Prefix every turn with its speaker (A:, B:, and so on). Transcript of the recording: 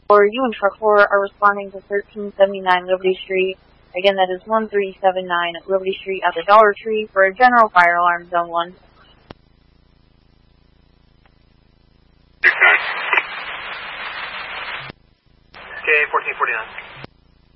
A: Or you and Truck 4 are responding to 1379 Liberty Street. Again, that is 1379 Liberty Street at the Dollar Tree for a general fire alarm, Zone 1.
B: Okay, 1449.